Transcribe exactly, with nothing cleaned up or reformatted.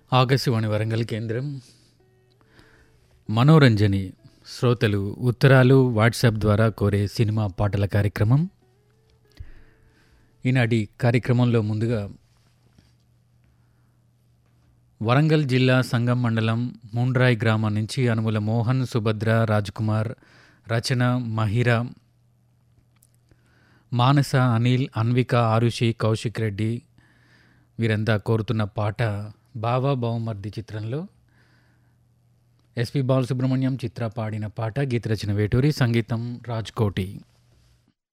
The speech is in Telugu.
ఆకాశవాణి వరంగల్ కేంద్రం మనోరంజని శ్రోతలు ఉత్తరాలు వాట్సాప్ ద్వారా కోరే సినిమా పాటల కార్యక్రమం. ఈనాటి కార్యక్రమంలో ముందుగా వరంగల్ జిల్లా సంగం మండలం ముండ్రాయి గ్రామం నుంచి అనుముల మోహన్, సుభద్ర, రాజ్కుమార్, రచన, మహిర, మానస, అనిల్, అన్విక, ఆరుషి, కౌశిక్ రెడ్డి వీరంతా కోరుతున్న పాట బావా బహుమర్ది చిత్రంలో ఎస్పి బాలసుబ్రహ్మణ్యం చిత్ర పాడిన పాట. గీత రచన వేటూరి, సంగీతం రాజ్కోటి.